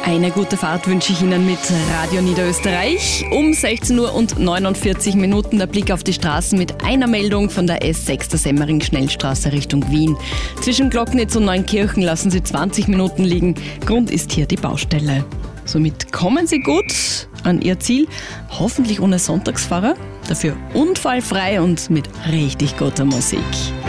Eine gute Fahrt wünsche ich Ihnen mit Radio Niederösterreich. Um 16 Uhr und 49 Minuten der Blick auf die Straßen mit einer Meldung von der S6 der Semmering-Schnellstraße Richtung Wien. Zwischen Glocknitz und Neunkirchen lassen Sie 20 Minuten liegen. Grund ist hier die Baustelle. Somit kommen Sie gut an Ihr Ziel, hoffentlich ohne Sonntagsfahrer, dafür unfallfrei und mit richtig guter Musik.